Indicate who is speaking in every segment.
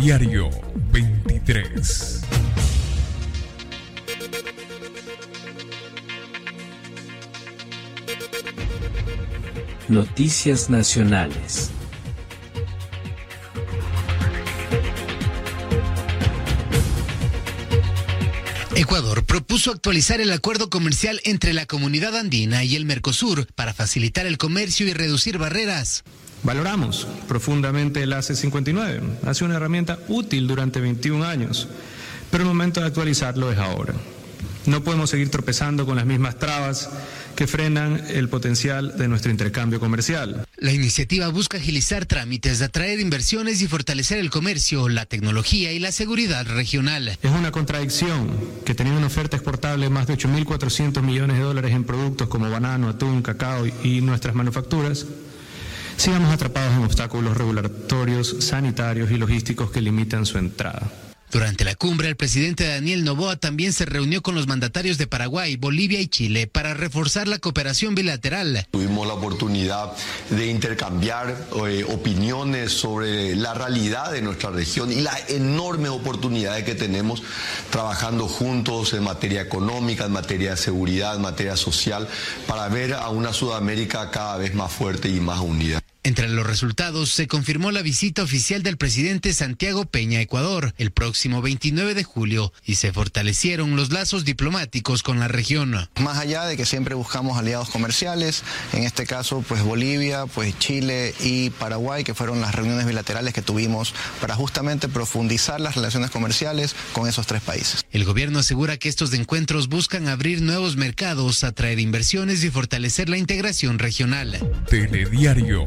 Speaker 1: Telediario 23.
Speaker 2: Noticias nacionales.
Speaker 3: Ecuador propuso actualizar el acuerdo comercial entre la Comunidad Andina y el Mercosur para facilitar el comercio y reducir barreras.
Speaker 4: Valoramos profundamente el ACE 59. Ha sido una herramienta útil durante 21 años, pero el momento de actualizarlo es ahora. No podemos seguir tropezando con las mismas trabas que frenan el potencial de nuestro intercambio comercial.
Speaker 3: La iniciativa busca agilizar trámites, atraer inversiones y fortalecer el comercio, la tecnología y la seguridad regional.
Speaker 4: Es una contradicción que teniendo una oferta exportable de más de 8.400 millones de dólares en productos como banano, atún, cacao y nuestras manufacturas, sigamos atrapados en obstáculos regulatorios, sanitarios y logísticos que limitan su entrada.
Speaker 3: Durante la cumbre, el presidente Daniel Noboa también se reunió con los mandatarios de Paraguay, Bolivia y Chile para reforzar la cooperación bilateral.
Speaker 5: Tuvimos la oportunidad de intercambiar opiniones sobre la realidad de nuestra región y las enormes oportunidades que tenemos trabajando juntos en materia económica, en materia de seguridad, en materia social, para ver a una Sudamérica cada vez más fuerte y más unida.
Speaker 3: Entre los resultados, se confirmó la visita oficial del presidente Santiago Peña a Ecuador el próximo 29 de julio y se fortalecieron los lazos diplomáticos con la región.
Speaker 6: Más allá de que siempre buscamos aliados comerciales, en este caso pues Bolivia, pues Chile y Paraguay, que fueron las reuniones bilaterales que tuvimos para justamente profundizar las relaciones comerciales con esos tres países.
Speaker 3: El gobierno asegura que estos encuentros buscan abrir nuevos mercados, atraer inversiones y fortalecer la integración regional.
Speaker 1: Telediario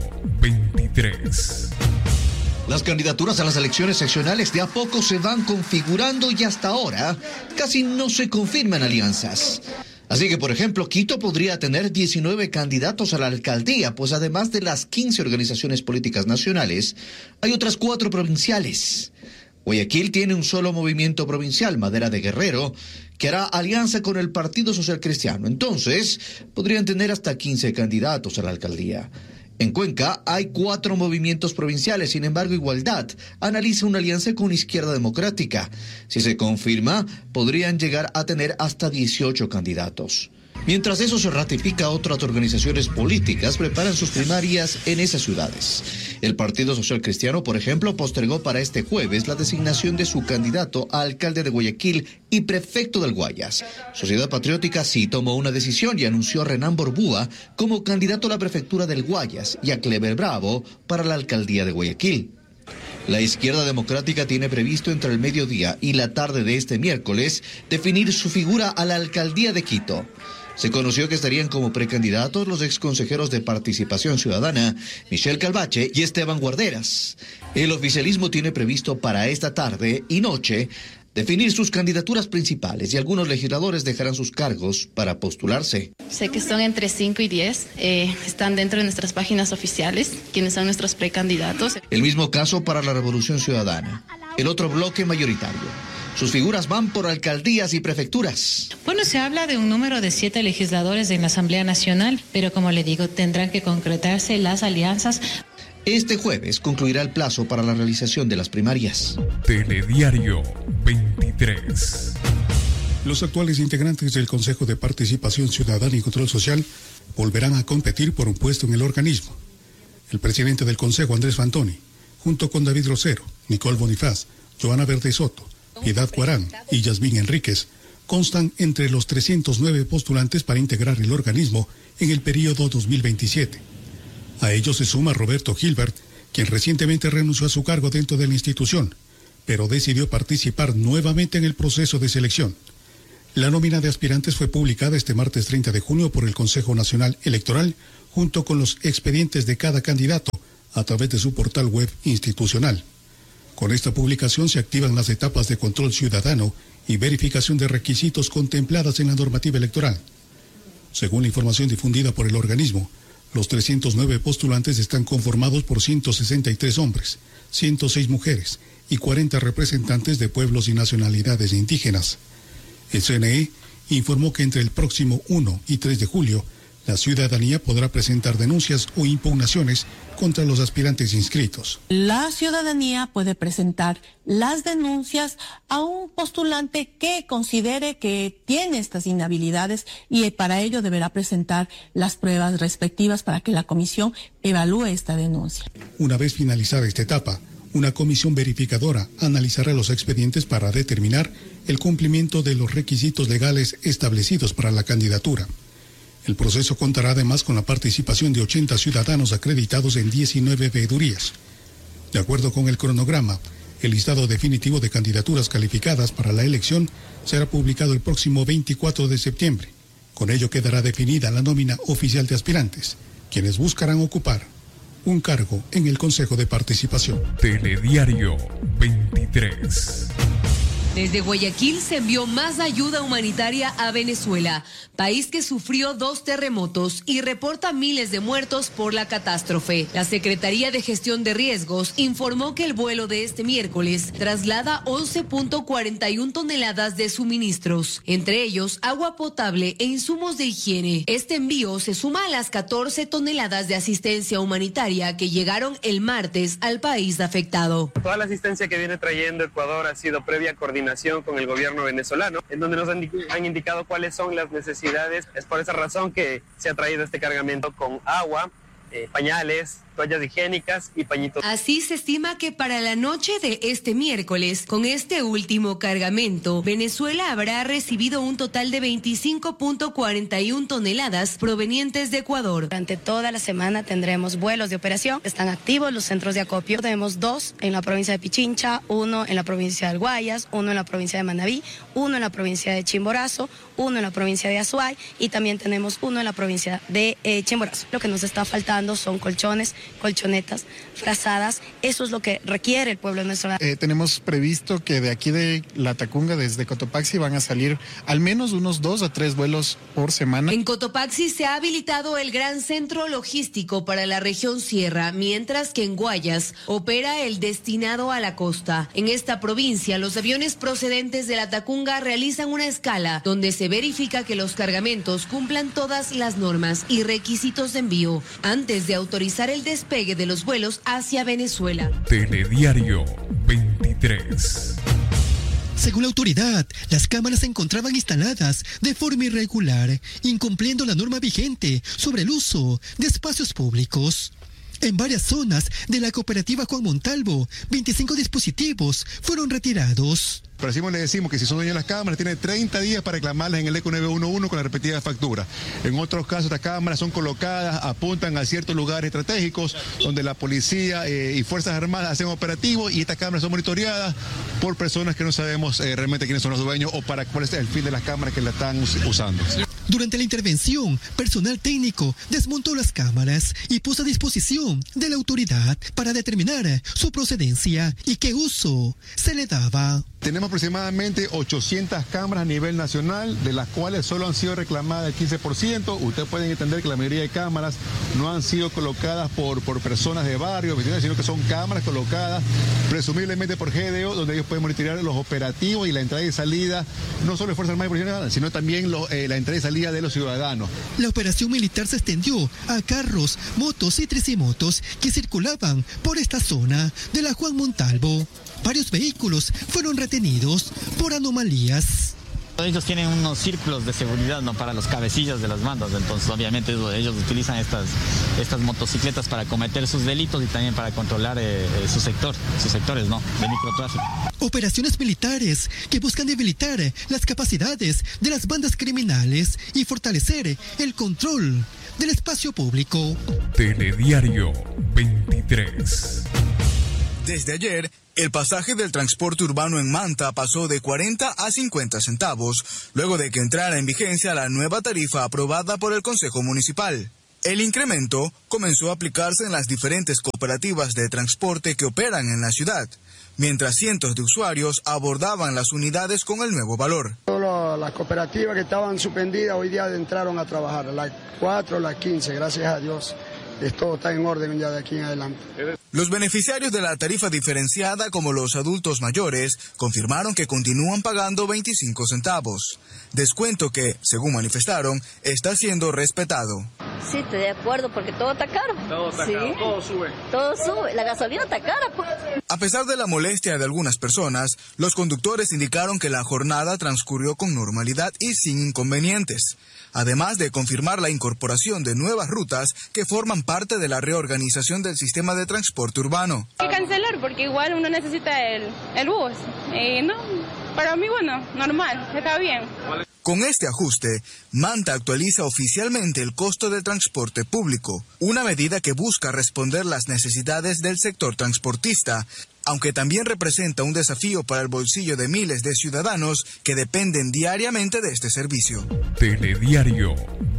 Speaker 1: 23.
Speaker 7: Las candidaturas a las elecciones seccionales de a poco se van configurando y hasta ahora casi no se confirman alianzas. Así que, por ejemplo, Quito podría tener 19 candidatos a la alcaldía, pues además de las 15 organizaciones políticas nacionales, hay otras 4 provinciales. Guayaquil tiene un solo movimiento provincial, Madera de Guerrero, que hará alianza con el Partido Social Cristiano. Entonces, podrían tener hasta 15 candidatos a la alcaldía. En Cuenca hay 4 movimientos provinciales, sin embargo, Igualdad analiza una alianza con Izquierda Democrática. Si se confirma, podrían llegar a tener hasta 18 candidatos. Mientras eso se ratifica, otras organizaciones políticas preparan sus primarias en esas ciudades. El Partido Social Cristiano, por ejemplo, postergó para este jueves la designación de su candidato a alcalde de Guayaquil y prefecto del Guayas. Sociedad Patriótica sí tomó una decisión y anunció a Renan Borbúa como candidato a la prefectura del Guayas y a Clever Bravo para la alcaldía de Guayaquil. La Izquierda Democrática tiene previsto entre el mediodía y la tarde de este miércoles definir su figura a la alcaldía de Quito. Se conoció que estarían como precandidatos los exconsejeros de Participación Ciudadana, Michelle Calvache y Esteban Guarderas. El oficialismo tiene previsto para esta tarde y noche definir sus candidaturas principales y algunos legisladores dejarán sus cargos para postularse.
Speaker 8: Sé que son entre 5 y 10, están dentro de nuestras páginas oficiales, quienes son nuestros precandidatos.
Speaker 7: El mismo caso para la Revolución Ciudadana, el otro bloque mayoritario. Sus figuras van por alcaldías y prefecturas.
Speaker 9: Bueno, se habla de un número de 7 legisladores en la Asamblea Nacional, pero como le digo, tendrán que concretarse las alianzas.
Speaker 7: Este jueves concluirá el plazo para la realización de las primarias.
Speaker 1: Telediario 23.
Speaker 10: Los actuales integrantes del Consejo de Participación Ciudadana y Control Social volverán a competir por un puesto en el organismo. El presidente del Consejo, Andrés Fantoni, junto con David Rosero, Nicole Bonifaz, Joana Verde Soto, Piedad Cuarán y Yasmín Enríquez, constan entre los 309 postulantes para integrar el organismo en el periodo 2027. A ellos se suma Roberto Gilbert, quien recientemente renunció a su cargo dentro de la institución, pero decidió participar nuevamente en el proceso de selección. La nómina de aspirantes fue publicada este martes 30 de junio por el Consejo Nacional Electoral, junto con los expedientes de cada candidato, a través de su portal web institucional. Con esta publicación se activan las etapas de control ciudadano y verificación de requisitos contempladas en la normativa electoral. Según la información difundida por el organismo, los 309 postulantes están conformados por 163 hombres, 106 mujeres y 40 representantes de pueblos y nacionalidades indígenas. El CNE informó que entre el próximo 1 y 3 de julio La ciudadanía podrá presentar denuncias o impugnaciones contra los aspirantes inscritos.
Speaker 11: La ciudadanía puede presentar las denuncias a un postulante que considere que tiene estas inhabilidades y para ello deberá presentar las pruebas respectivas para que la comisión evalúe esta denuncia.
Speaker 10: Una vez finalizada esta etapa, una comisión verificadora analizará los expedientes para determinar el cumplimiento de los requisitos legales establecidos para la candidatura. El proceso contará además con la participación de 80 ciudadanos acreditados en 19 veedurías. De acuerdo con el cronograma, el listado definitivo de candidaturas calificadas para la elección será publicado el próximo 24 de septiembre. Con ello quedará definida la nómina oficial de aspirantes, quienes buscarán ocupar un cargo en el Consejo de Participación.
Speaker 1: Telediario 23.
Speaker 12: Desde Guayaquil se envió más ayuda humanitaria a Venezuela, país que sufrió 2 terremotos y reporta miles de muertos por la catástrofe. La Secretaría de Gestión de Riesgos informó que el vuelo de este miércoles traslada 11.41 toneladas de suministros, entre ellos agua potable e insumos de higiene. Este envío se suma a las 14 toneladas de asistencia humanitaria que llegaron el martes al país afectado.
Speaker 13: Toda la asistencia que viene trayendo Ecuador ha sido previa coordinación con el gobierno venezolano, en donde nos han indicado cuáles son las necesidades. Es por esa razón que se ha traído este cargamento con agua, pañales, toallas higiénicas y pañitos.
Speaker 12: Así se estima que para la noche de este miércoles, con este último cargamento, Venezuela habrá recibido un total de 25.41 toneladas provenientes de Ecuador.
Speaker 14: Durante toda la semana tendremos vuelos de operación. Están activos los centros de acopio. Tenemos 2 en la provincia de Pichincha, 1 en la provincia del Guayas, 1 en la provincia de Manabí, 1 en la provincia de Chimborazo, 1 en la provincia de Azuay y también tenemos 1 en la provincia de Chimborazo. Lo que nos está faltando son colchones, colchonetas, frazadas. Eso es lo que requiere el pueblo venezolano.
Speaker 15: Tenemos previsto que de aquí de La Tacunga, desde Cotopaxi, van a salir al menos unos 2 a 3 vuelos por semana.
Speaker 12: En Cotopaxi se ha habilitado el gran centro logístico para la región Sierra, mientras que en Guayas opera el destinado a la costa. En esta provincia, los aviones procedentes de La Tacunga realizan una escala donde se verifica que los cargamentos cumplan todas las normas y requisitos de envío antes de autorizar el despegue de los vuelos hacia Venezuela.
Speaker 1: Telediario 23.
Speaker 16: Según la autoridad, las cámaras se encontraban instaladas de forma irregular, incumpliendo la norma vigente sobre el uso de espacios públicos. En varias zonas de la cooperativa Juan Montalvo, 25 dispositivos fueron retirados.
Speaker 17: Pero así le decimos que si son dueños de las cámaras, tienen 30 días para reclamarlas en el ECO 911 con la repetida factura. En otros casos, estas cámaras son colocadas, apuntan a ciertos lugares estratégicos donde la policía y Fuerzas Armadas hacen operativos y estas cámaras son monitoreadas por personas que no sabemos realmente quiénes son los dueños o para cuál es el fin de las cámaras que la están usando.
Speaker 16: Durante la intervención, personal técnico desmontó las cámaras y puso a disposición de la autoridad para determinar su procedencia y qué uso se le daba.
Speaker 17: Tenemos aproximadamente 800 cámaras a nivel nacional, de las cuales solo han sido reclamadas el 15%. Ustedes pueden entender que la mayoría de cámaras no han sido colocadas por personas de barrio, sino que son cámaras colocadas presumiblemente por GDO, donde ellos pueden monitorear los operativos y la entrada y salida, no solo de Fuerzas Armadas y Policía Nacional, sino también la entrada y salida de los ciudadanos.
Speaker 16: La operación militar se extendió a carros, motos y tricimotos que circulaban por esta zona de la Juan Montalvo. Varios vehículos fueron retenidos por anomalías.
Speaker 18: Ellos tienen unos círculos de seguridad, ¿no?, para los cabecillas de las bandas, entonces obviamente ellos utilizan estas motocicletas para cometer sus delitos y también para controlar sus sectores, ¿no?, de microtráfico.
Speaker 16: Operaciones militares que buscan debilitar las capacidades de las bandas criminales y fortalecer el control del espacio público.
Speaker 1: Telediario 23.
Speaker 19: Desde ayer, el pasaje del transporte urbano en Manta pasó de 40 a 50 centavos, luego de que entrara en vigencia la nueva tarifa aprobada por el Consejo Municipal. El incremento comenzó a aplicarse en las diferentes cooperativas de transporte que operan en la ciudad, mientras cientos de usuarios abordaban las unidades con el nuevo valor.
Speaker 20: Todas las cooperativas que estaban suspendidas hoy día entraron a trabajar, a las 4, a las 15, gracias a Dios. todo está en orden ya de aquí en adelante.
Speaker 19: Los beneficiarios de la tarifa diferenciada, como los adultos mayores, confirmaron que continúan pagando 25 centavos. Descuento que, según manifestaron, está siendo respetado.
Speaker 21: Sí, estoy de acuerdo porque todo está caro.
Speaker 22: Todo está caro, todo sube.
Speaker 21: Todo sube, la gasolina está cara, pues.
Speaker 19: A pesar de la molestia de algunas personas, los conductores indicaron que la jornada transcurrió con normalidad y sin inconvenientes, además de confirmar la incorporación de nuevas rutas que forman parte de la reorganización del sistema de transporte urbano.
Speaker 23: Hay que cancelar porque igual uno necesita el bus. No, para mí, bueno, normal, está bien.
Speaker 19: Con este ajuste, Manta actualiza oficialmente el costo del transporte público, una medida que busca responder las necesidades del sector transportista, aunque también representa un desafío para el bolsillo de miles de ciudadanos que dependen diariamente de este servicio.
Speaker 1: Telediario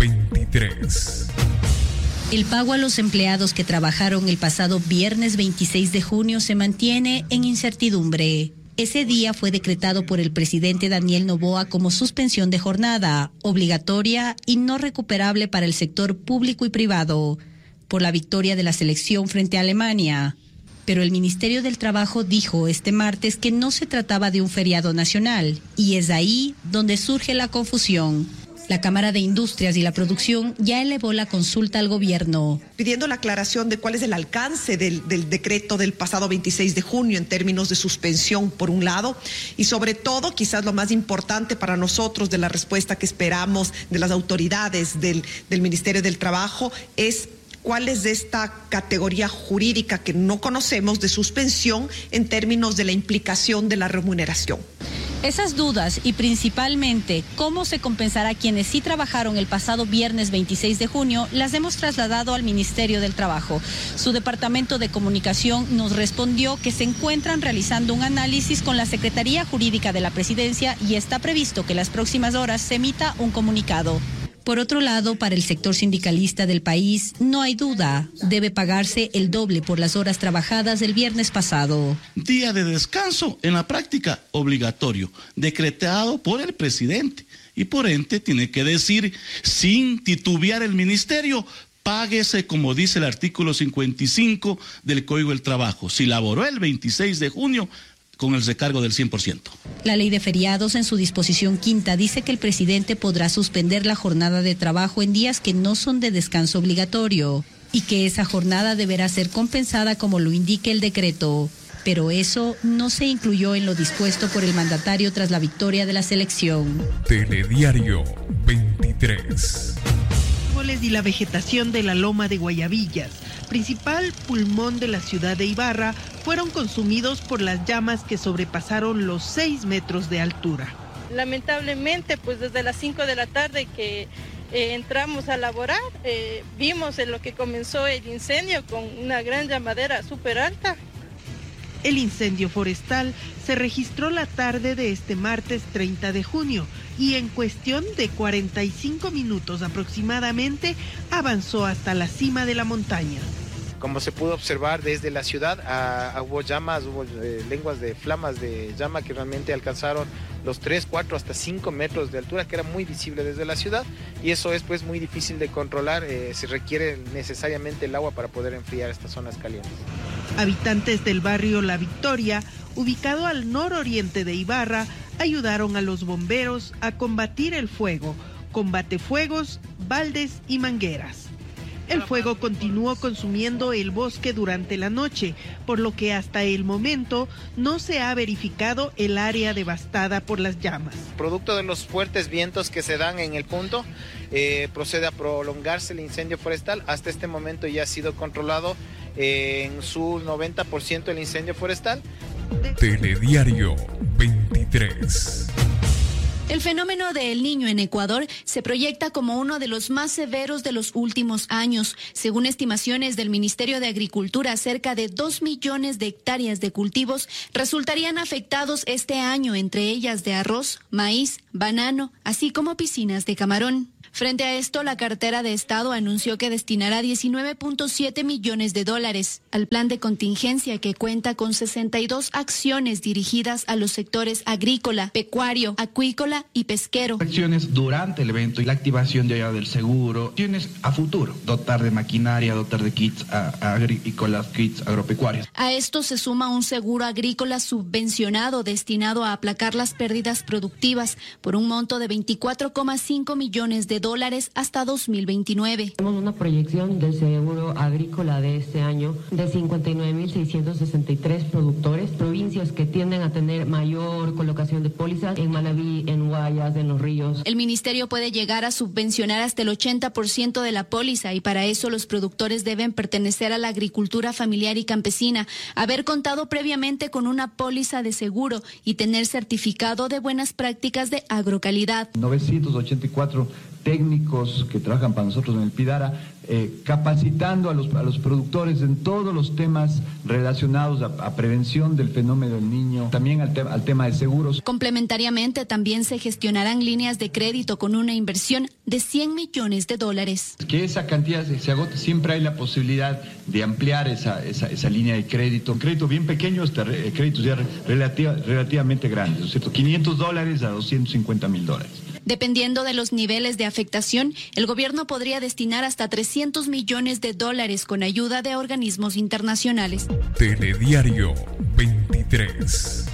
Speaker 1: 23.
Speaker 24: El pago a los empleados que trabajaron el pasado viernes 26 de junio se mantiene en incertidumbre. Ese día fue decretado por el presidente Daniel Noboa como suspensión de jornada, obligatoria y no recuperable para el sector público y privado, por la victoria de la selección frente a Alemania. Pero el Ministerio del Trabajo dijo este martes que no se trataba de un feriado nacional, y es ahí donde surge la confusión. La Cámara de Industrias y la Producción ya elevó la consulta al gobierno,
Speaker 25: pidiendo la aclaración de cuál es el alcance del decreto del pasado 26 de junio en términos de suspensión, por un lado, y sobre todo, quizás lo más importante para nosotros de la respuesta que esperamos de las autoridades del Ministerio del Trabajo es cuál es esta categoría jurídica que no conocemos de suspensión en términos de la implicación de la remuneración.
Speaker 24: Esas dudas y principalmente cómo se compensará a quienes sí trabajaron el pasado viernes 26 de junio las hemos trasladado al Ministerio del Trabajo. Su departamento de comunicación nos respondió que se encuentran realizando un análisis con la Secretaría Jurídica de la Presidencia y está previsto que en las próximas horas se emita un comunicado. Por otro lado, para el sector sindicalista del país, no hay duda, debe pagarse el doble por las horas trabajadas el viernes pasado.
Speaker 26: Día de descanso, en la práctica, obligatorio, decretado por el presidente. Y por ende, tiene que decir, sin titubear el ministerio, páguese como dice el artículo 55 del Código del Trabajo. Si laboró el 26 de junio, con el recargo del 100%.
Speaker 24: La ley de feriados en su disposición quinta dice que el presidente podrá suspender la jornada de trabajo en días que no son de descanso obligatorio y que esa jornada deberá ser compensada como lo indique el decreto. Pero eso no se incluyó en lo dispuesto por el mandatario tras la victoria de la selección.
Speaker 1: Telediario 23.
Speaker 27: Y la vegetación de la Loma de Guayabillas, principal pulmón de la ciudad de Ibarra, fueron consumidos por las llamas que sobrepasaron los 6 metros de altura.
Speaker 28: Lamentablemente, pues desde las 5 de la tarde que entramos a laborar, vimos en lo que comenzó el incendio con una gran llamadera súper alta.
Speaker 27: El incendio forestal se registró la tarde de este martes 30 de junio y en cuestión de 45 minutos aproximadamente avanzó hasta la cima de la montaña.
Speaker 29: Como se pudo observar desde la ciudad, hubo llamas, hubo lenguas de flamas de llama que realmente alcanzaron los 3, 4, hasta 5 metros de altura, que era muy visible desde la ciudad, y eso es pues muy difícil de controlar, se requiere necesariamente el agua para poder enfriar estas zonas calientes.
Speaker 27: Habitantes del barrio La Victoria, ubicado al nororiente de Ibarra, ayudaron a los bomberos a combatir el fuego, con batefuegos, baldes y mangueras. El fuego continuó consumiendo el bosque durante la noche, por lo que hasta el momento no se ha verificado el área devastada por las llamas.
Speaker 29: Producto de los fuertes vientos que se dan en el punto, procede a prolongarse el incendio forestal. Hasta este momento ya ha sido controlado en su 90% el incendio forestal.
Speaker 1: Telediario 23.
Speaker 30: El fenómeno de El Niño en Ecuador se proyecta como uno de los más severos de los últimos años. Según estimaciones del Ministerio de Agricultura, cerca de 2 millones de hectáreas de cultivos resultarían afectados este año, entre ellas de arroz, maíz, banano, así como piscinas de camarón. Frente a esto, la cartera de Estado anunció que destinará 19.7 millones de dólares al plan de contingencia, que cuenta con 62 acciones dirigidas a los sectores agrícola, pecuario, acuícola y pesquero.
Speaker 2: Acciones durante el evento y la activación de allá del seguro. Acciones a futuro, dotar de maquinaria, dotar de kits agrícolas, kits agropecuarios.
Speaker 30: A esto se suma un seguro agrícola subvencionado destinado a aplacar las pérdidas productivas por un monto de 24,5 millones de dólares hasta 2029.
Speaker 3: Tenemos una proyección del seguro agrícola de este año de 59.663 productores, provincias que tienden a tener mayor colocación de pólizas en Manabí, en Guayas, en Los Ríos.
Speaker 30: El ministerio puede llegar a subvencionar hasta el 80% de la póliza, y para eso los productores deben pertenecer a la agricultura familiar y campesina, haber contado previamente con una póliza de seguro y tener certificado de buenas prácticas de agrocalidad.
Speaker 2: 984 técnicos que trabajan para nosotros en el Pidara, capacitando a los productores en todos los temas relacionados a prevención del fenómeno del niño, también al tema de seguros.
Speaker 30: Complementariamente, también se gestionarán líneas de crédito con una inversión de 100 millones de dólares.
Speaker 2: Que esa cantidad se agote, siempre hay la posibilidad de ampliar esa línea de crédito. Un crédito bien pequeño hasta créditos ya relativamente grandes, ¿no es cierto? $500 a $250,000.
Speaker 30: Dependiendo de los niveles de afectación, el gobierno podría destinar hasta 300 millones de dólares con ayuda de organismos internacionales.
Speaker 1: Telediario 23.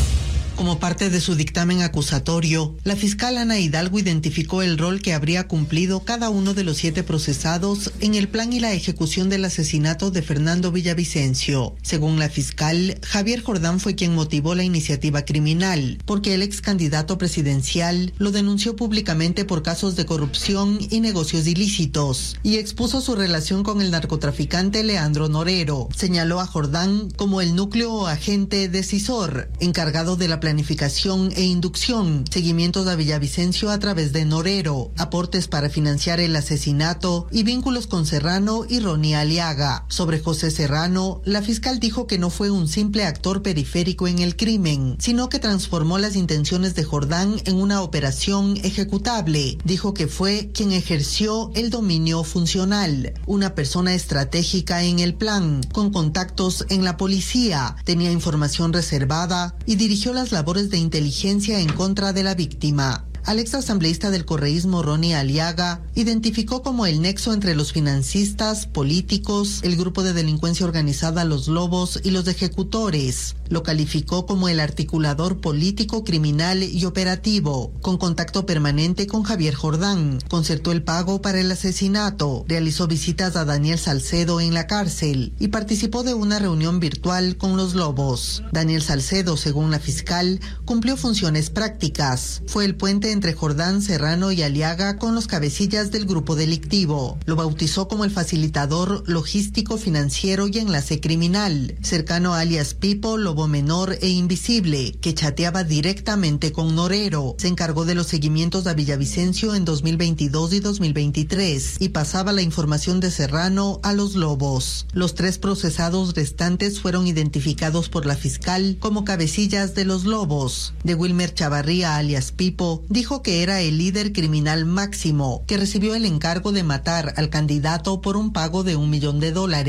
Speaker 4: Como parte de su dictamen acusatorio, la fiscal Ana Hidalgo identificó el rol que habría cumplido cada uno de los 7 procesados en el plan y la ejecución del asesinato de Fernando Villavicencio. Según la fiscal, Javier Jordán fue quien motivó la iniciativa criminal, porque el ex candidato presidencial lo denunció públicamente por casos de corrupción y negocios ilícitos, y expuso su relación con el narcotraficante Leandro Norero. Señaló a Jordán como el núcleo o agente decisor, encargado de la planificación e inducción, seguimientos a Villavicencio a través de Norero, aportes para financiar el asesinato y vínculos con Serrano y Ronnie Aliaga. Sobre José Serrano, la fiscal dijo que no fue un simple actor periférico en el crimen, sino que transformó las intenciones de Jordán en una operación ejecutable. Dijo que fue quien ejerció el dominio funcional, una persona estratégica en el plan, con contactos en la policía, tenía información reservada y dirigió las labores de inteligencia en contra de la víctima. Al exasambleísta del correísmo Ronnie Aliaga identificó como el nexo entre los financistas, políticos, el grupo de delincuencia organizada Los Lobos y los ejecutores. Lo calificó como el articulador político, criminal y operativo, con contacto permanente con Javier Jordán. Concertó el pago para el asesinato, realizó visitas a Daniel Salcedo en la cárcel y participó de una reunión virtual con Los Lobos. Daniel Salcedo, según la fiscal, cumplió funciones prácticas. Fue el puente entre Jordán, Serrano y Aliaga con los cabecillas del grupo delictivo. Lo bautizó como el facilitador logístico, financiero y enlace criminal, cercano a alias Pipo, Lobo Menor e Invisible, que chateaba directamente con Norero. Se encargó de los seguimientos a Villavicencio en 2022 y 2023 y pasaba la información de Serrano a Los Lobos. Los 3 procesados restantes fueron identificados por la fiscal como cabecillas de Los Lobos. De Wilmer Chavarría, alias Pipo, dijo que era el líder criminal máximo, que recibió el encargo de matar al candidato por un pago de $1 millón.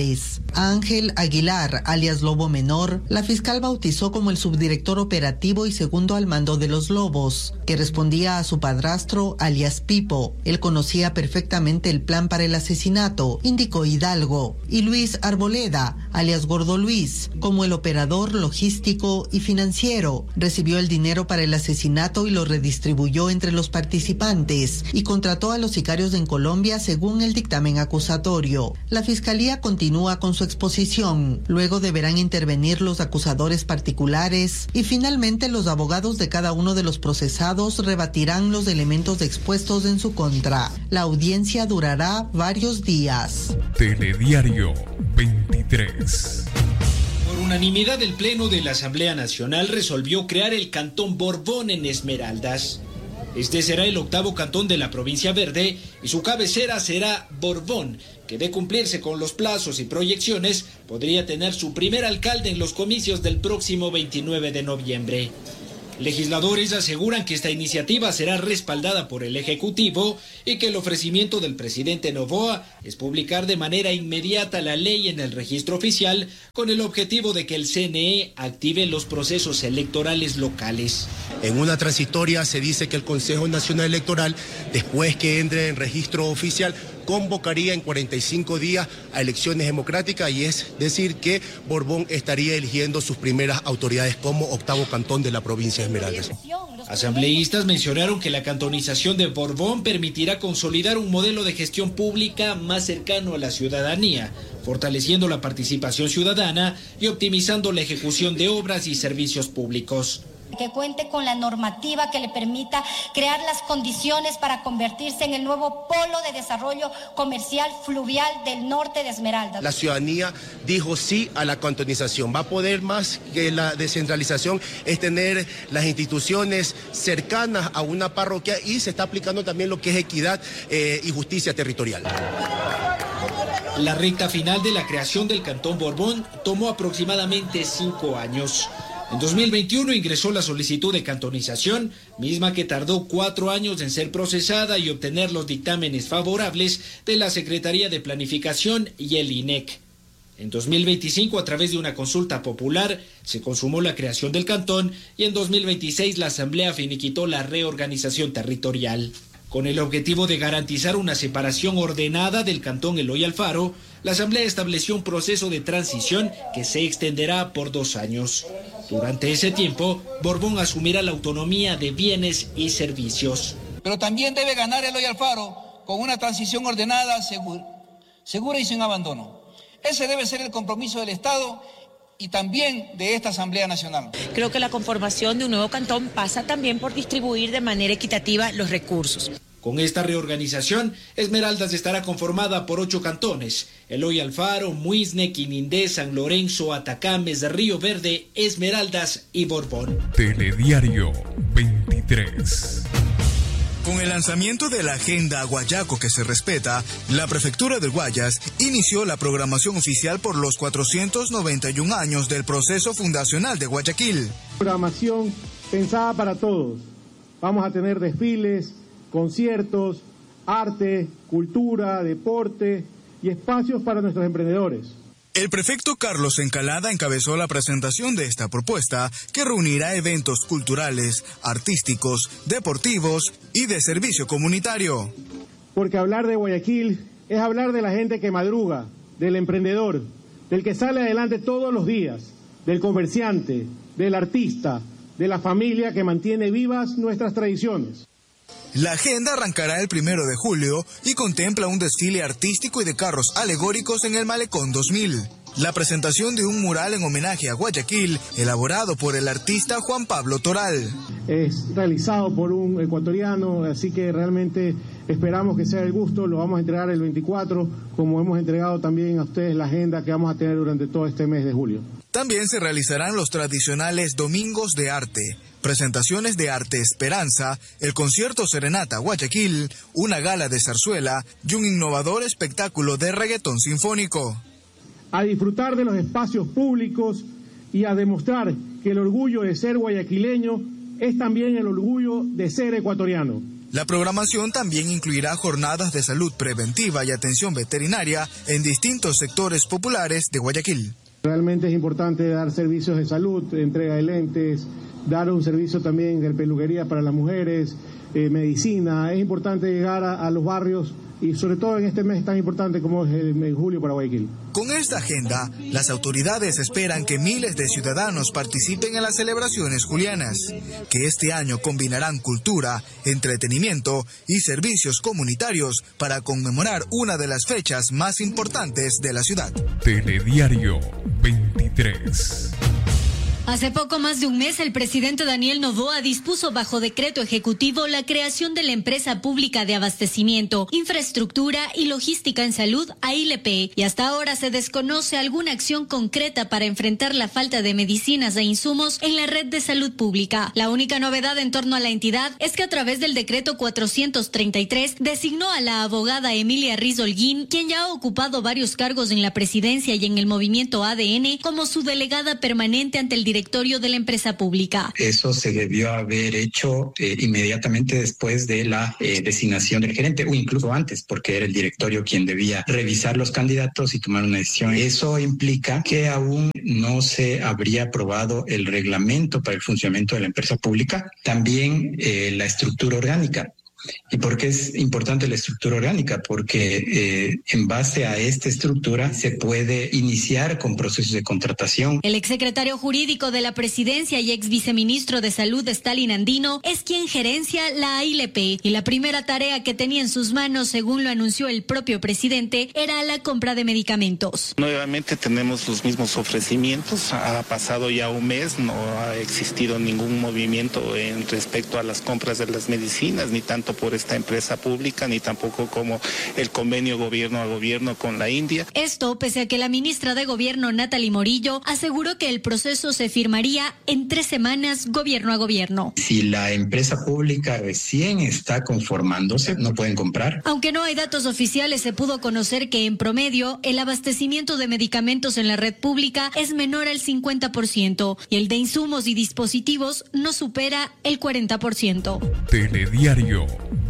Speaker 4: A Ángel Aguilar, alias Lobo Menor, la fiscal bautizó como el subdirector operativo y segundo al mando de Los Lobos, que respondía a su padrastro, alias Pipo. Él conocía perfectamente el plan para el asesinato, indicó Hidalgo. Y Luis Arboleda, alias Gordo Luis, como el operador logístico y financiero, recibió el dinero para el asesinato y lo redistribuyó entre los participantes y contrató a los sicarios en Colombia según el dictamen acusatorio. La fiscalía continúa con su exposición. Luego deberán intervenir los acusadores particulares y finalmente los abogados de cada uno de los procesados rebatirán los elementos expuestos en su contra. La audiencia durará varios días.
Speaker 1: Telediario 23.
Speaker 5: Por unanimidad, el Pleno de la Asamblea Nacional resolvió crear el Cantón Borbón en Esmeraldas. Este será el 8º cantón de la provincia verde y su cabecera será Borbón, que de cumplirse con los plazos y proyecciones podría tener su primer alcalde en los comicios del próximo 29 de noviembre. Legisladores aseguran que esta iniciativa será respaldada por el Ejecutivo y que el ofrecimiento del presidente Noboa es publicar de manera inmediata la ley en el registro oficial con el objetivo de que el CNE active los procesos electorales locales.
Speaker 6: En una transitoria se dice que el Consejo Nacional Electoral, después que entre en registro oficial, convocaría en 45 días a elecciones democráticas, y es decir que Borbón estaría eligiendo sus primeras autoridades como octavo cantón de la provincia de Esmeraldas.
Speaker 5: Asambleístas mencionaron que la cantonización de Borbón permitirá consolidar un modelo de gestión pública más cercano a la ciudadanía, fortaleciendo la participación ciudadana y optimizando la ejecución de obras y servicios públicos.
Speaker 7: Que cuente con la normativa que le permita crear las condiciones para convertirse en el nuevo polo de desarrollo comercial fluvial del norte de Esmeraldas.
Speaker 6: La ciudadanía dijo sí a la cantonización. Va a poder más que la descentralización, es tener las instituciones cercanas a una parroquia, y se está aplicando también lo que es equidad y justicia territorial.
Speaker 5: La recta final de la creación del Cantón Borbón tomó aproximadamente 5 años. En 2021 ingresó la solicitud de cantonización, misma que tardó 4 años en ser procesada y obtener los dictámenes favorables de la Secretaría de Planificación y el INEC. En 2025, a través de una consulta popular, se consumó la creación del cantón, y en 2026 la Asamblea finiquitó la reorganización territorial. Con el objetivo de garantizar una separación ordenada del cantón Eloy Alfaro, la Asamblea estableció un proceso de transición que se extenderá por 2 años. Durante ese tiempo, Borbón asumirá la autonomía de bienes y servicios.
Speaker 8: Pero también debe ganar Eloy Alfaro con una transición ordenada, segura y sin abandono. Ese debe ser el compromiso del Estado y también de esta Asamblea Nacional.
Speaker 9: Creo que la conformación de un nuevo cantón pasa también por distribuir de manera equitativa los recursos.
Speaker 5: Con esta reorganización, Esmeraldas estará conformada por 8 cantones: Eloy Alfaro, Muisne, Quinindé, San Lorenzo, Atacames, Río Verde, Esmeraldas y Borbón.
Speaker 1: Telediario 23.
Speaker 19: Con el lanzamiento de la Agenda Guayaco que se respeta, la Prefectura del Guayas inició la programación oficial por los 491 años del proceso fundacional de Guayaquil.
Speaker 10: Programación pensada para todos. Vamos a tener desfiles, conciertos, arte, cultura, deporte y espacios para nuestros emprendedores.
Speaker 19: El prefecto Carlos Encalada encabezó la presentación de esta propuesta, que reunirá eventos culturales, artísticos, deportivos y de servicio comunitario.
Speaker 10: Porque hablar de Guayaquil es hablar de la gente que madruga, del emprendedor, del que sale adelante todos los días, del comerciante, del artista, de la familia que mantiene vivas nuestras tradiciones.
Speaker 19: La agenda arrancará el 1 de julio y contempla un desfile artístico y de carros alegóricos en el Malecón 2000. La presentación de un mural en homenaje a Guayaquil, elaborado por el artista Juan Pablo Toral.
Speaker 10: Es realizado por un ecuatoriano, así que realmente esperamos que sea el gusto. Lo vamos a entregar el 24, como hemos entregado también a ustedes la agenda que vamos a tener durante todo este mes de julio.
Speaker 19: También se realizarán los tradicionales Domingos de Arte, presentaciones de arte Esperanza, el concierto Serenata Guayaquil, una gala de zarzuela y un innovador espectáculo de reggaetón sinfónico.
Speaker 10: A disfrutar de los espacios públicos y a demostrar que el orgullo de ser guayaquileño es también el orgullo de ser ecuatoriano.
Speaker 19: La programación también incluirá jornadas de salud preventiva y atención veterinaria en distintos sectores populares de Guayaquil.
Speaker 10: Realmente es importante dar servicios de salud, entrega de lentes, dar un servicio también de peluquería para las mujeres, medicina. Es importante llegar a los barrios y sobre todo en este mes tan importante como es el mes de julio para Guayaquil.
Speaker 19: Con esta agenda, las autoridades esperan que miles de ciudadanos participen en las celebraciones julianas, que este año combinarán cultura, entretenimiento y servicios comunitarios para conmemorar una de las fechas más importantes de la ciudad.
Speaker 1: Telediario 23.
Speaker 30: Hace poco más de un mes, el presidente Daniel Noboa dispuso bajo decreto ejecutivo la creación de la Empresa Pública de Abastecimiento, Infraestructura y Logística en Salud, AILP, y hasta ahora se desconoce alguna acción concreta para enfrentar la falta de medicinas e insumos en la red de salud pública. La única novedad en torno a la entidad es que a través del decreto 433 designó a la abogada Emilia Riz Holguín, quien ya ha ocupado varios cargos en la presidencia y en el movimiento ADN, como su delegada permanente ante el director
Speaker 24: directorio de la empresa pública.
Speaker 11: Eso se debió haber hecho inmediatamente después de la designación del gerente, o incluso antes, porque era el directorio quien debía revisar los candidatos y tomar una decisión. Eso implica que aún no se habría aprobado el reglamento para el funcionamiento de la empresa pública, también la estructura orgánica. ¿Y por qué es importante la estructura orgánica? Porque en base a esta estructura se puede iniciar con procesos de contratación.
Speaker 24: El exsecretario jurídico de la presidencia y ex viceministro de Salud, Stalin Andino, es quien gerencia la AILP, y la primera tarea que tenía en sus manos, según lo anunció el propio presidente, era la compra de medicamentos.
Speaker 12: Nuevamente tenemos los mismos ofrecimientos. Ha pasado ya un mes, no ha existido ningún movimiento en respecto a las compras de las medicinas, ni tanto por esta empresa pública, ni tampoco como el convenio gobierno a gobierno con la India.
Speaker 24: Esto pese a que la ministra de Gobierno, Natalie Morillo, aseguró que el proceso se firmaría en 3 semanas gobierno a gobierno.
Speaker 11: Si la empresa pública recién está conformándose, no pueden comprar.
Speaker 24: Aunque no hay datos oficiales, se pudo conocer que en promedio el abastecimiento de medicamentos en la red pública es menor al 50% y el de insumos y dispositivos no supera el 40%.
Speaker 1: Telediario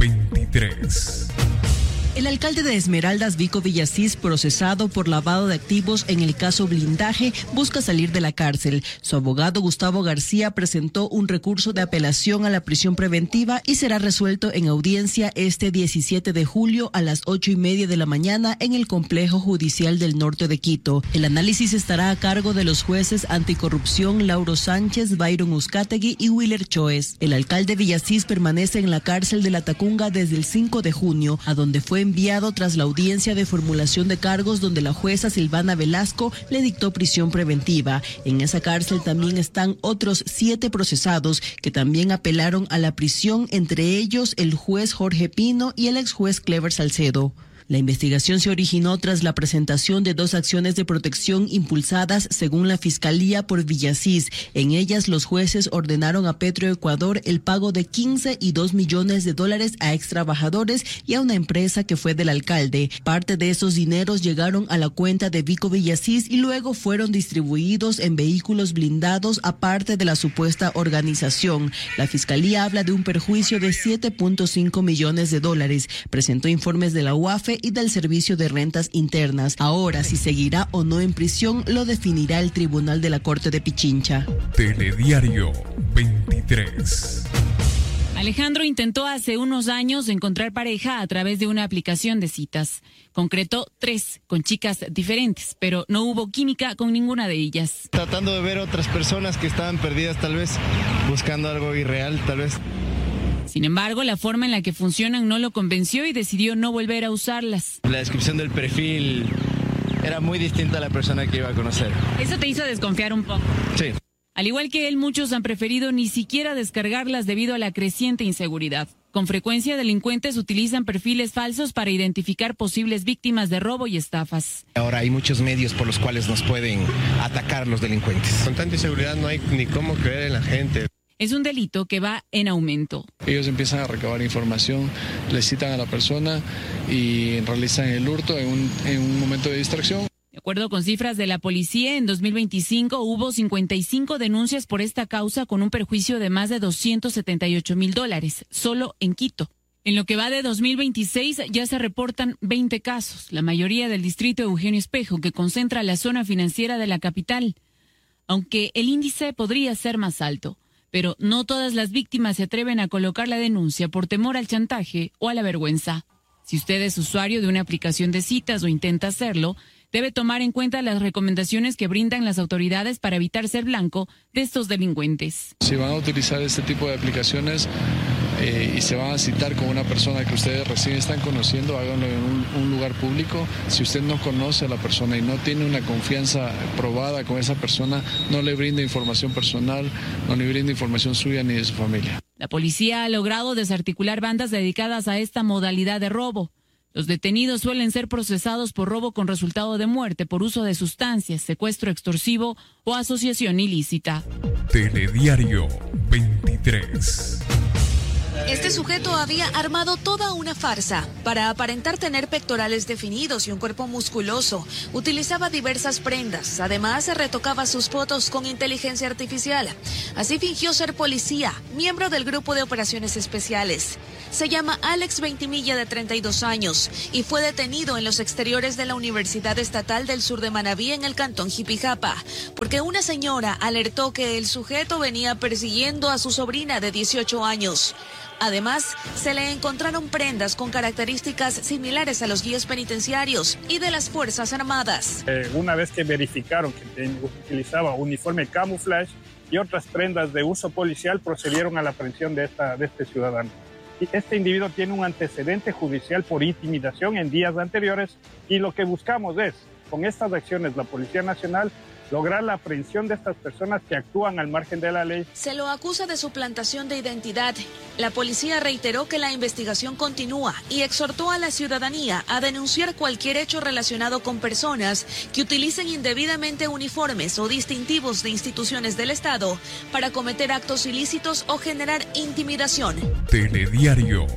Speaker 1: 23.
Speaker 13: El alcalde de Esmeraldas, Vico Villasís, procesado por lavado de activos en el caso Blindaje, busca salir de la cárcel. Su abogado, Gustavo García, presentó un recurso de apelación a la prisión preventiva y será resuelto en audiencia este 17 de julio a las 8:30 de la mañana en el Complejo Judicial del Norte de Quito. El análisis estará a cargo de los jueces anticorrupción Lauro Sánchez, Byron Uzcategui y Willer Choes. El alcalde Villasís permanece en la cárcel de La Tacunga desde el 5 de junio, a donde fue enviado tras la audiencia de formulación de cargos donde la jueza Silvana Velasco le dictó prisión preventiva. En esa cárcel también están otros 7 procesados que también apelaron a la prisión, entre ellos el juez Jorge Pino y el ex juez Clever Salcedo. La investigación se originó tras la presentación de 2 acciones de protección impulsadas según la Fiscalía por Villasís. En ellas, los jueces ordenaron a Petroecuador el pago de 15 y $2 millones a ex trabajadores y a una empresa que fue del alcalde. Parte de esos dineros llegaron a la cuenta de Vico Villasís y luego fueron distribuidos en vehículos blindados aparte de la supuesta organización. La Fiscalía habla de un perjuicio de $7.5 millones. Presentó informes de la UAFE y del Servicio de Rentas Internas. Ahora, si seguirá o no en prisión, lo definirá el Tribunal de la Corte de Pichincha.
Speaker 1: Telediario 23.
Speaker 14: Alejandro intentó hace unos años encontrar pareja a través de una aplicación de citas. Concretó 3 con chicas diferentes, pero no hubo química con ninguna de ellas.
Speaker 15: Tratando de ver otras personas que estaban perdidas, tal vez buscando algo irreal, tal vez.
Speaker 14: Sin embargo, la forma en la que funcionan no lo convenció y decidió no volver a usarlas.
Speaker 15: La descripción del perfil era muy distinta a la persona que iba a conocer.
Speaker 14: ¿Eso te hizo desconfiar un poco?
Speaker 15: Sí.
Speaker 14: Al igual que él, muchos han preferido ni siquiera descargarlas debido a la creciente inseguridad. Con frecuencia, delincuentes utilizan perfiles falsos para identificar posibles víctimas de robo y estafas.
Speaker 16: Ahora hay muchos medios por los cuales nos pueden atacar los delincuentes.
Speaker 17: Con tanta inseguridad no hay ni cómo creer en la gente.
Speaker 14: Es un delito que va en aumento.
Speaker 18: Ellos empiezan a recabar información, le citan a la persona y realizan el hurto en un momento de distracción.
Speaker 14: De acuerdo con cifras de la policía, en 2025 hubo 55 denuncias por esta causa con un perjuicio de más de $278,000, solo en Quito. En lo que va de 2026 ya se reportan 20 casos, la mayoría del distrito Eugenio Espejo, que concentra la zona financiera de la capital. Aunque el índice podría ser más alto, pero no todas las víctimas se atreven a colocar la denuncia por temor al chantaje o a la vergüenza. Si usted es usuario de una aplicación de citas o intenta hacerlo, debe tomar en cuenta las recomendaciones que brindan las autoridades para evitar ser blanco de estos delincuentes.
Speaker 18: Si van a utilizar este tipo de aplicaciones y se van a citar con una persona que ustedes recién están conociendo, háganlo en un lugar público. Si usted no conoce a la persona y no tiene una confianza probada con esa persona, no le brinde información personal, no le brinde información suya ni de su familia.
Speaker 14: La policía ha logrado desarticular bandas dedicadas a esta modalidad de robo. Los detenidos suelen ser procesados por robo con resultado de muerte por uso de sustancias, secuestro extorsivo o asociación ilícita.
Speaker 1: Telediario 23.
Speaker 3: Este sujeto había armado toda una farsa. Para aparentar tener pectorales definidos y un cuerpo musculoso, utilizaba diversas prendas. Además, se retocaba sus fotos con inteligencia artificial. Así fingió ser policía, miembro del grupo de operaciones especiales. Se llama Alex Ventimilla, de 32 años, y fue detenido en los exteriores de la Universidad Estatal del Sur de Manabí, en el cantón Jipijapa, porque una señora alertó que el sujeto venía persiguiendo a su sobrina de 18 años. Además, se le encontraron prendas con características similares a los guías penitenciarios y de las Fuerzas Armadas.
Speaker 20: Una vez que verificaron que utilizaba uniforme camuflaje y otras prendas de uso policial, procedieron a la aprehensión de este ciudadano. Este individuo tiene un antecedente judicial por intimidación en días anteriores, y lo que buscamos es, con estas acciones, la Policía Nacional, lograr la aprehensión de estas personas que actúan al margen de la ley.
Speaker 3: Se lo acusa de suplantación de identidad. La policía reiteró que la investigación continúa y exhortó a la ciudadanía a denunciar cualquier hecho relacionado con personas que utilicen indebidamente uniformes o distintivos de instituciones del Estado para cometer actos ilícitos o generar intimidación.
Speaker 1: Telediario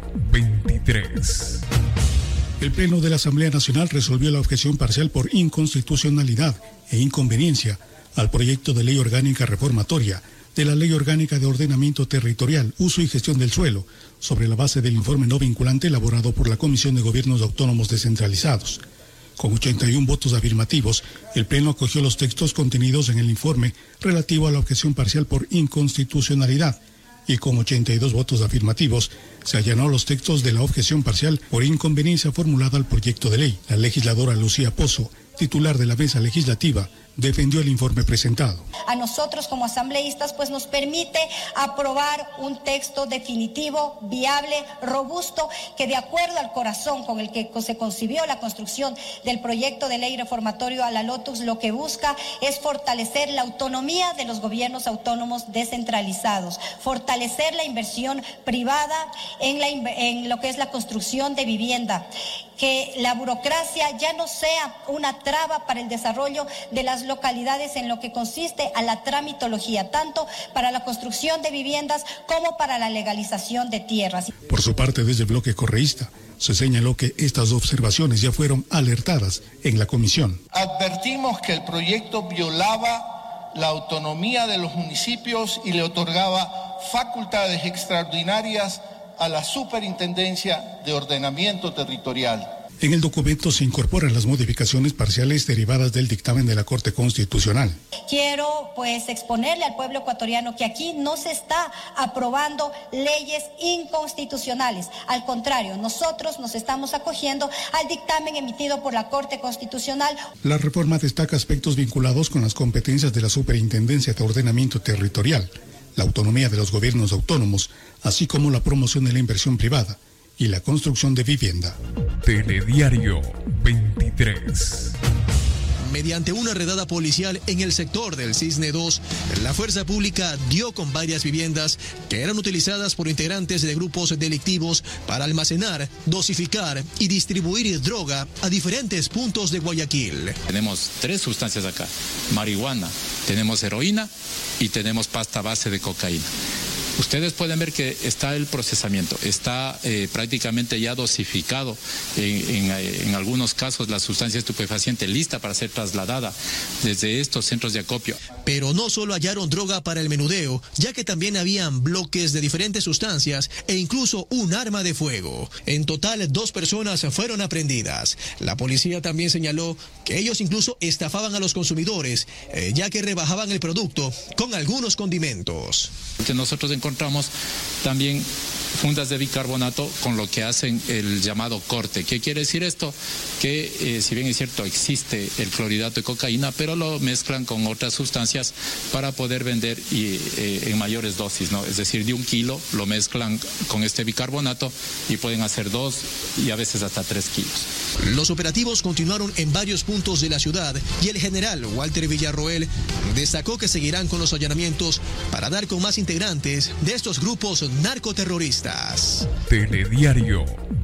Speaker 1: 23.
Speaker 21: El Pleno de la Asamblea Nacional resolvió la objeción parcial por inconstitucionalidad e inconveniencia al proyecto de ley orgánica reformatoria de la Ley Orgánica de Ordenamiento Territorial, Uso y Gestión del Suelo, sobre la base del informe no vinculante elaborado por la Comisión de Gobiernos Autónomos Descentralizados. Con 81 votos afirmativos, el Pleno acogió los textos contenidos en el informe relativo a la objeción parcial por inconstitucionalidad, y con 82 votos afirmativos se allanó los textos de la objeción parcial por inconveniencia formulada al proyecto de ley. La legisladora Lucía Pozo, titular de la mesa legislativa, defendió el informe presentado.
Speaker 7: A nosotros como asambleístas pues nos permite aprobar un texto definitivo, viable, robusto, que de acuerdo al corazón con el que se concibió la construcción del proyecto de ley reformatorio a la LOTUS, lo que busca es fortalecer la autonomía de los gobiernos autónomos descentralizados, fortalecer la inversión privada en lo que es la construcción de vivienda, que la burocracia ya no sea una traba para el desarrollo de las localidades en lo que consiste a la tramitología, tanto para la construcción de viviendas como para la legalización de tierras.
Speaker 21: Por su parte, desde el bloque correísta, se señaló que estas observaciones ya fueron alertadas en la comisión.
Speaker 22: Advertimos que el proyecto violaba la autonomía de los municipios y le otorgaba facultades extraordinarias a la Superintendencia de Ordenamiento Territorial.
Speaker 21: En el documento se incorporan las modificaciones parciales derivadas del dictamen de la Corte Constitucional.
Speaker 7: Quiero pues exponerle al pueblo ecuatoriano que aquí no se está aprobando leyes inconstitucionales. Al contrario, nosotros nos estamos acogiendo al dictamen emitido por la Corte Constitucional.
Speaker 21: La reforma destaca aspectos vinculados con las competencias de la Superintendencia de Ordenamiento Territorial, la autonomía de los gobiernos autónomos, así como la promoción de la inversión privada y la construcción de vivienda.
Speaker 1: Telediario 23.
Speaker 23: Mediante una redada policial en el sector del Cisne 2, la fuerza pública dio con varias viviendas que eran utilizadas por integrantes de grupos delictivos para almacenar, dosificar y distribuir droga a diferentes puntos de Guayaquil.
Speaker 25: Tenemos 3 sustancias acá: marihuana, tenemos heroína y tenemos pasta base de cocaína. Ustedes pueden ver que está el procesamiento, está prácticamente ya dosificado, en algunos casos la sustancia estupefaciente lista para ser trasladada desde estos centros de acopio.
Speaker 23: Pero no solo hallaron droga para el menudeo, ya que también habían bloques de diferentes sustancias e incluso un arma de fuego. En total, 2 personas fueron aprehendidas. La policía también señaló que ellos incluso estafaban a los consumidores, ya que rebajaban el producto con algunos condimentos.
Speaker 25: Que nosotros encontramos también fundas de bicarbonato con lo que hacen el llamado corte. ¿Qué quiere decir esto? Que si bien es cierto existe el clorhidrato de cocaína, pero lo mezclan con otras sustancias para poder vender en mayores dosis, ¿no? Es decir, de 1 kilo lo mezclan con este bicarbonato y pueden hacer 2 y a veces hasta 3 kilos.
Speaker 23: Los operativos continuaron en varios puntos de la ciudad y el general Walter Villarroel destacó que seguirán con los allanamientos para dar con más integrantes de estos grupos narcoterroristas.
Speaker 1: Telediario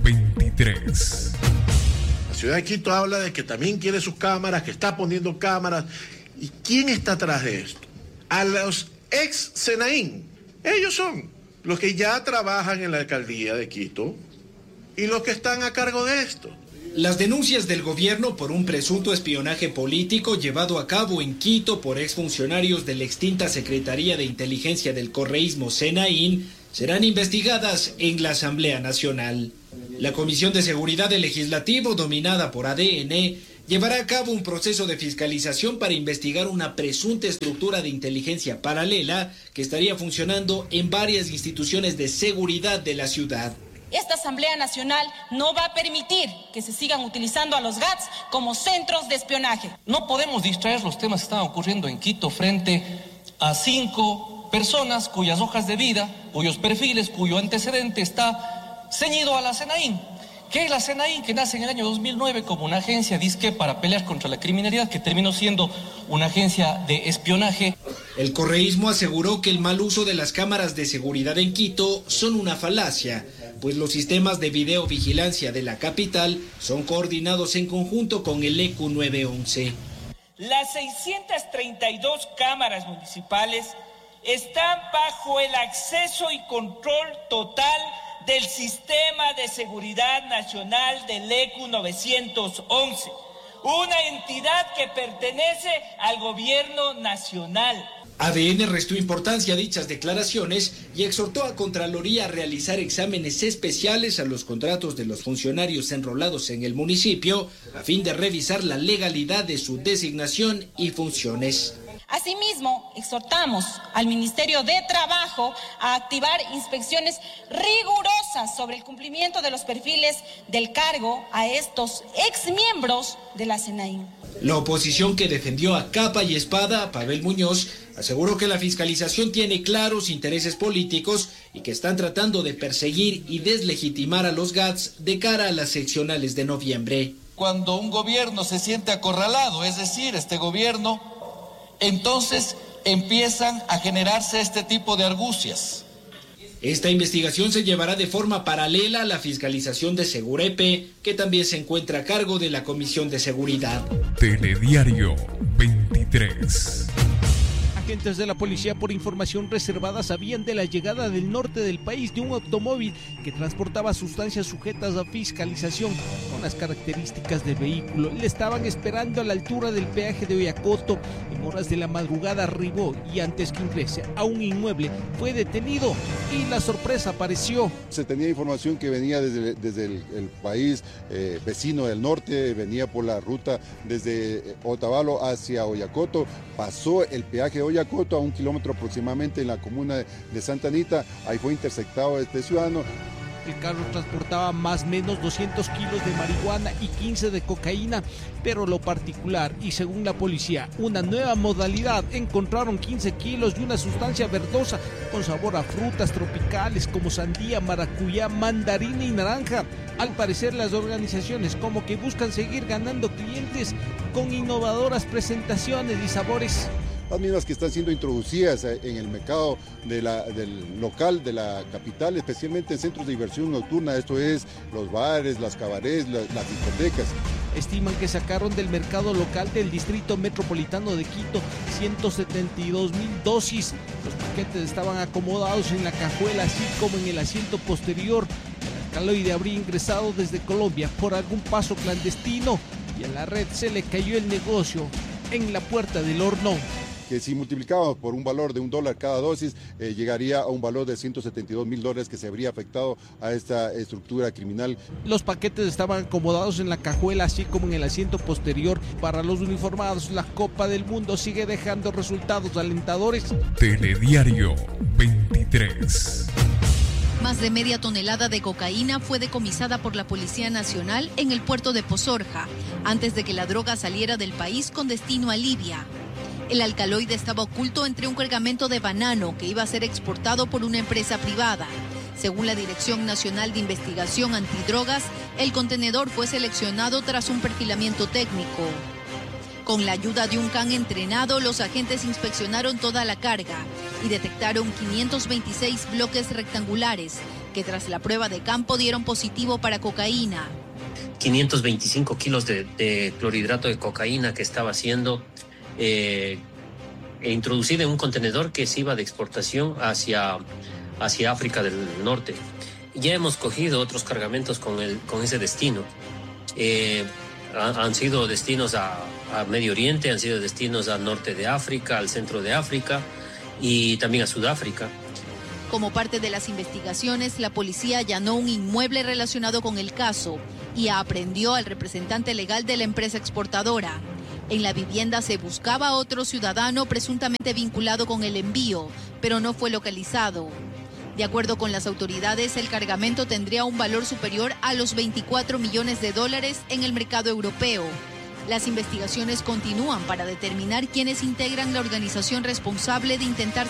Speaker 1: 23.
Speaker 26: La ciudad de Quito habla de que también quiere sus cámaras, que está poniendo cámaras. ¿Y quién está atrás de esto? A los ex Senaín. Ellos son los que ya trabajan en la alcaldía de Quito y los que están a cargo de esto.
Speaker 2: Las denuncias del gobierno por un presunto espionaje político llevado a cabo en Quito por exfuncionarios de la extinta Secretaría de Inteligencia del Correísmo, SENAIN, serán investigadas en la Asamblea Nacional. La Comisión de Seguridad del Legislativo, dominada por ADN, llevará a cabo un proceso de fiscalización para investigar una presunta estructura de inteligencia paralela que estaría funcionando en varias instituciones de seguridad de la ciudad.
Speaker 4: Esta Asamblea Nacional no va a permitir que se sigan utilizando a los GATS como centros de espionaje.
Speaker 5: No podemos distraer los temas que están ocurriendo en Quito frente a 5 personas cuyas hojas de vida, cuyos perfiles, cuyo antecedente está ceñido a la SENAIN. ¿Qué es la SENAIN? Que nace en el año 2009 como una agencia disque para pelear contra la criminalidad, que terminó siendo una agencia de espionaje.
Speaker 2: El correísmo aseguró que el mal uso de las cámaras de seguridad en Quito son una falacia, pues los sistemas de videovigilancia de la capital son coordinados en conjunto con el EQ 911.
Speaker 6: Las 632 cámaras municipales están bajo el acceso y control total del Sistema de Seguridad Nacional del EQ 911, una entidad que pertenece al gobierno nacional.
Speaker 2: ADN restó importancia a dichas declaraciones y exhortó a Contraloría a realizar exámenes especiales a los contratos de los funcionarios enrolados en el municipio a fin de revisar la legalidad de su designación y funciones.
Speaker 4: Asimismo, exhortamos al Ministerio de Trabajo a activar inspecciones rigurosas sobre el cumplimiento de los perfiles del cargo a estos exmiembros de la SENAIN.
Speaker 2: La oposición, que defendió a capa y espada a Pavel Muñoz, aseguró que la fiscalización tiene claros intereses políticos y que están tratando de perseguir y deslegitimar a los GATS de cara a las seccionales de noviembre.
Speaker 5: Cuando un gobierno se siente acorralado, es decir, este gobierno, entonces empiezan a generarse este tipo de argucias.
Speaker 2: Esta investigación se llevará de forma paralela a la fiscalización de Segurepe, que también se encuentra a cargo de la Comisión de Seguridad.
Speaker 1: Telediario 23.
Speaker 8: Agentes de la policía, por información reservada, sabían de la llegada del norte del país de un automóvil que transportaba sustancias sujetas a fiscalización con las características del vehículo. Le estaban esperando a la altura del peaje de Oyacoto. En horas de la madrugada arribó y antes que ingrese a un inmueble fue detenido y la sorpresa apareció.
Speaker 9: Se tenía información que venía desde el país vecino del norte, venía por la ruta desde Otavalo hacia Oyacoto, pasó el peaje de Oyacoto a 1 kilómetro aproximadamente en la comuna de Santa Anita. Ahí fue interceptado este ciudadano.
Speaker 8: El carro transportaba más o menos 200 kilos de marihuana y 15 de cocaína, pero lo particular, y según la policía, una nueva modalidad, encontraron 15 kilos de una sustancia verdosa con sabor a frutas tropicales como sandía, maracuyá, mandarina y naranja. Al parecer, las organizaciones como que buscan seguir ganando clientes con innovadoras presentaciones y sabores.
Speaker 9: Las mismas que están siendo introducidas en el mercado del local de la capital, especialmente en centros de diversión nocturna, esto es los bares, las cabarets, las discotecas.
Speaker 8: Estiman que sacaron del mercado local del Distrito Metropolitano de Quito 172,000 dosis. Los paquetes estaban acomodados en la cajuela, así como en el asiento posterior. El alcaloide habría ingresado desde Colombia por algún paso clandestino y a la red se le cayó el negocio en la puerta del horno.
Speaker 9: Que si multiplicamos por un valor de $1 cada dosis, llegaría a un valor de $172,000 que se habría afectado a esta estructura criminal.
Speaker 8: Los paquetes estaban acomodados en la cajuela, así como en el asiento posterior. Para los uniformados, la Copa del Mundo sigue dejando resultados alentadores.
Speaker 1: Telediario 23.
Speaker 30: Más de media tonelada de cocaína fue decomisada por la Policía Nacional en el puerto de Pozorja, antes de que la droga saliera del país con destino a Libia. El alcaloide estaba oculto entre un cargamento de banano que iba a ser exportado por una empresa privada. Según la Dirección Nacional de Investigación Antidrogas, el contenedor fue seleccionado tras un perfilamiento técnico. Con la ayuda de un can entrenado, los agentes inspeccionaron toda la carga y detectaron 526 bloques rectangulares que tras la prueba de campo dieron positivo para cocaína.
Speaker 10: 525 kilos de clorhidrato de cocaína que estaba siendo introducida en un contenedor que se iba de exportación hacia hacia África del Norte. Ya hemos cogido otros cargamentos con ese destino. Han sido destinos a Medio Oriente, han sido destinos al norte de África, al centro de África y también a Sudáfrica.
Speaker 30: Como parte de las investigaciones, la policía allanó un inmueble relacionado con el caso y aprehendió al representante legal de la empresa exportadora. En la vivienda se buscaba a otro ciudadano presuntamente vinculado con el envío, pero no fue localizado. De acuerdo con las autoridades, el cargamento tendría un valor superior a los 24 millones de dólares en el mercado europeo. Las investigaciones continúan para determinar quiénes integran la organización responsable de intentar